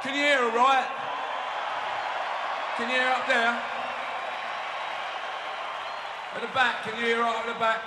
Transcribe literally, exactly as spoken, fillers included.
Can you hear all right? Can you hear up there? At the back, can you hear right at the back?